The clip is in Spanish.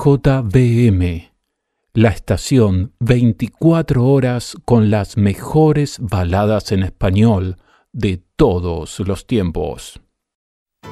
RJBM, la estación 24 horas con las mejores baladas en español de todos los tiempos.